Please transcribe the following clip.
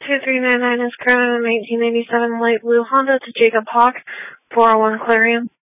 2399 is currently in 1987 light blue Honda to Jacob Hawk, 401 Clarion.